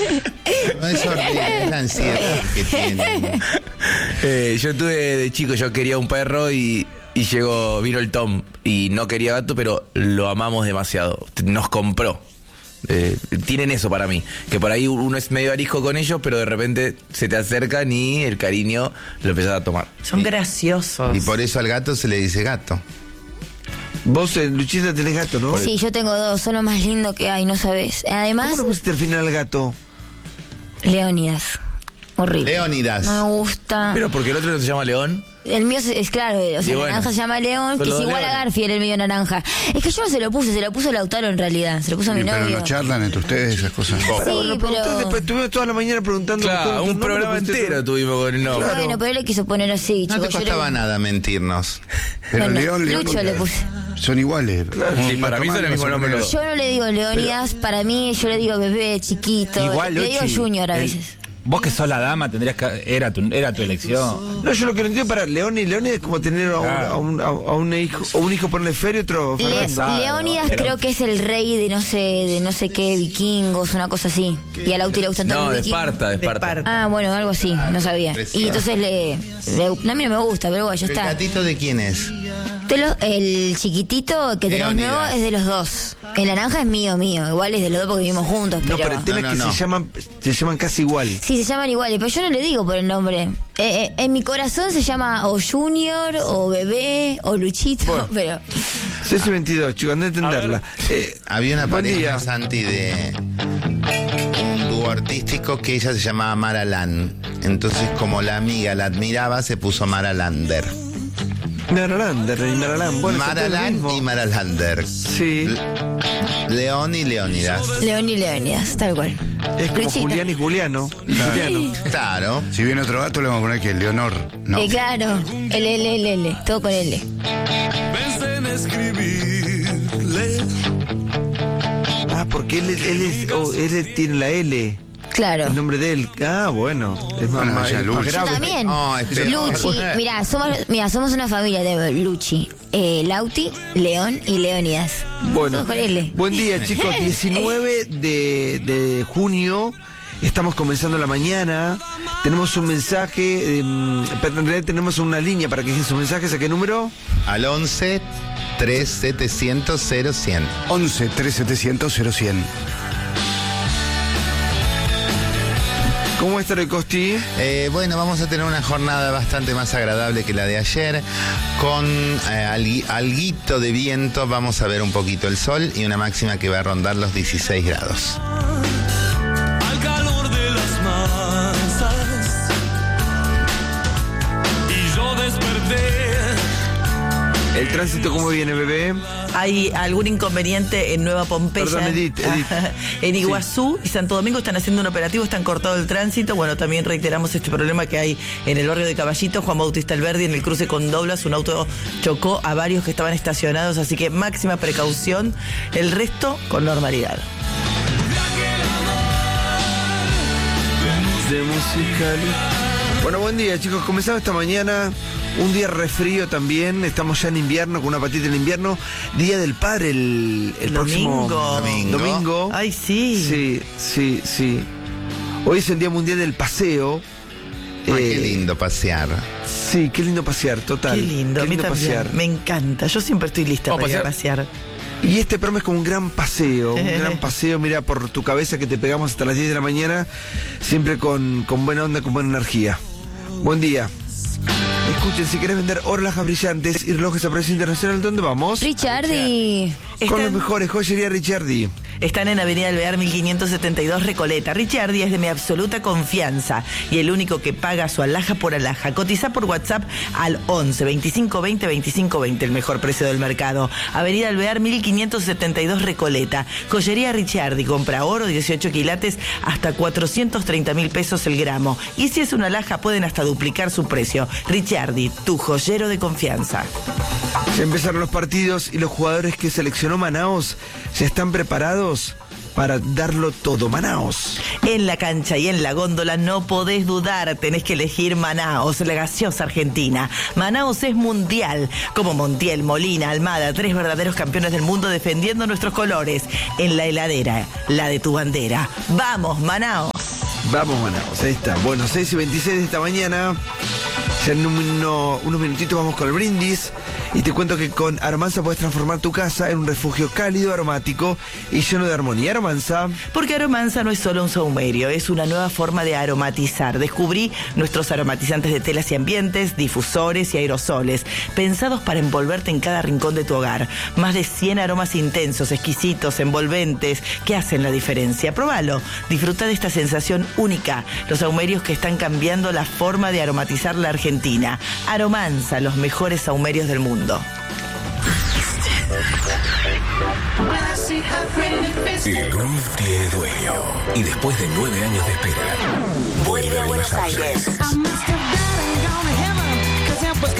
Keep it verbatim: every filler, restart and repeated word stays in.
No es horrible, es la ansiedad que tienen. Eh, yo tuve de chico, yo quería un perro y, y llegó, vino el Tom y no quería gato, pero lo amamos demasiado. Nos compró. Eh, tienen eso para mí, que por ahí uno es medio arisco con ellos, pero de repente se te acercan y el cariño lo empezás a tomar. Son Y- graciosos. Y por eso al gato se le dice gato. Vos, eh, Luchita, tenés gato, ¿no? Sí, yo tengo dos, son lo más lindo que hay, no sabes. Además, ¿Cómo le pusiste al final al gato? Leónidas. Horrible. Leónidas. No me gusta. Pero porque el otro no se llama León. El mío es, es claro, o sea, Y el bueno, naranja se llama León, que son es los igual a leones. Garfield, el mío naranja. Es que yo no se lo puse, se lo puso Lautaro en realidad. Se lo puso a mi Sí, pero novio. no charlan entre ustedes esas cosas. Sí, Lo pregunté pero... después, estuvimos toda la mañana preguntando. Claro, todo, un todo, programa no, no, entero tuvimos con el nombre. Bueno, pero él le quiso poner así, No chicos. te yo costaba le... nada mentirnos. Pero Bueno, León, León. Lucho le puse. Son iguales. Sí, para mí son el mismo nombre. Yo no le digo Leónidas, para mí yo le digo bebé, chiquito. Igual, le digo Luchi, Junior a el- veces. Vos que sos la dama, tendrías que. Era tu, era tu elección. No, yo lo que no entiendo para León y León es como tener a un, Claro. a un, a un hijo, a un hijo ponerle Fer y otro Le- Fernando. Leónidas pero- creo que es el rey de no sé, de no sé qué, vikingos, una cosa así. Y a Lauti le gustan todos No, los de vikingos. Esparta, de De Esparta. Esparta. Ah, bueno, algo así, no sabía. Precioso. Y entonces le, le- a mí no me gusta, pero bueno, ya ¿El está. gatito de quién es? De los- el chiquitito que tenemos Leónidas. nuevo es de los dos. El naranja es mío, mío. Igual es de los dos porque vivimos juntos, No, pero... pero el tema No, es que no, no. se llaman se llaman casi igual. Sí, se llaman iguales, pero yo no le digo por el nombre. Eh, eh, en mi corazón se llama o Junior, o Bebé, o Luchito, Bueno. pero... C S veintidós, chicos, anda a entenderla. Eh, Había una Buen pareja, día. Santi, de un dúo artístico que ella se llamaba Mara Lan. Entonces, como la amiga la admiraba, se puso Mara Lander. Maralander y Maralán. Bueno, Mara son todo lo Lan mismo. y Mara Lander. Sí, León y Leónidas. León y Leónidas, tal cual. es como Luchita. Julián y Juliano. Y Juliano. Claro. Si viene otro gato, le vamos a poner que Leonor. No. Eh, claro, L, L, L, L, todo con L. Ah, porque él, él, es, oh, él tiene la L. Claro. El nombre de él. Ah, bueno. Es más, Bueno, más- ya es más Luchi. Yo grave. también. No, espera. Luchi, mira, somos, mira, somos una familia de Luchi, eh, Lauti, León y Leónidas. Bueno, Todos con L. buen día, chicos. diecinueve de, de junio. Estamos comenzando la mañana. Tenemos un mensaje. eh, pero en realidad tenemos una línea para que dejen sus mensajes. ¿A qué número? Al once, tres, setecientos, cero, cien. once, tres, setecientos, cero, cien. ¿Cómo está el Costi? Eh, bueno, vamos a tener una jornada bastante más agradable que la de ayer. Con eh, algui- alguito de viento, vamos a ver un poquito el sol y una máxima que va a rondar los dieciséis grados. Al calor de las masas y yo desperté. ¿El tránsito cómo viene, bebé? Hay algún inconveniente en Nueva Pompeya. Perdón, Edith, Edith. En Iguazú y Santo Domingo están haciendo un operativo, están cortado el tránsito. Bueno, también reiteramos este problema que hay en el barrio de Caballito, Juan Bautista Alberdi, en el cruce con Doblas. Un auto chocó a varios que estaban estacionados, así que máxima precaución. El resto con normalidad. De musical. Bueno, buen día, chicos. Comenzamos esta mañana. Un día refrío también. Estamos ya en invierno, con una patita en invierno. Día del Padre el, el próximo Domingo. Domingo. domingo. Ay, sí. Sí, sí, sí. Hoy es el Día Mundial del Paseo. Ay, qué Eh, lindo pasear. Sí, qué lindo pasear, total. Qué lindo, a Qué mí lindo también. pasear. Me encanta. Yo siempre estoy lista ¿Vamos para ir a a pasear. Y este programa es como un gran paseo, un gran paseo, mira, por tu cabeza que te pegamos hasta las diez de la mañana, siempre con, con buena onda, con buena energía. Buen día. Escuchen, si querés vender orlajas brillantes y relojes a precio internacional, ¿dónde vamos? Richardi. Con Están- los mejores, joyería Richardi. Están en Avenida Alvear mil quinientos setenta y dos Recoleta. Richardi es de mi absoluta confianza y el único que paga su alhaja por alhaja. Cotiza por WhatsApp al once, veinticinco veinte, veinticinco veinte, el mejor precio del mercado. Avenida Alvear mil quinientos setenta y dos Recoleta. Joyería Richardi, compra oro dieciocho quilates hasta cuatrocientos treinta mil pesos el gramo. Y si es una alhaja pueden hasta duplicar su precio. Richardi, tu joyero de confianza. Ya empezaron los partidos y los jugadores que seleccionó Manaos ya están preparados para darlo todo. Manaos. En la cancha y en la góndola no podés dudar, tenés que elegir Manaos, la gaseosa argentina. Manaos es mundial, como Montiel, Molina, Almada, tres verdaderos campeones del mundo defendiendo nuestros colores. En la heladera, la de tu bandera. ¡Vamos, Manaos! Vamos, Manaos, ahí está. Bueno, seis y veintiséis de esta mañana. Ya en uno- unos minutitos vamos con el brindis. Y te cuento que con Aromanza puedes transformar tu casa en un refugio cálido, aromático y lleno de armonía. Aromanza. Porque Aromanza no es solo un saumerio, es una nueva forma de aromatizar. Descubrí nuestros aromatizantes de telas y ambientes, difusores y aerosoles, pensados para envolverte en cada rincón de tu hogar. Más de cien aromas intensos, exquisitos, envolventes, que hacen la diferencia. Próbalo, disfruta de esta sensación única. Los saumerios que están cambiando la forma de aromatizar la Argentina. Aromanza, los mejores saumerios del mundo. El golf tiene dueño y después de nueve años de espera, vuelve a Buenos Aires.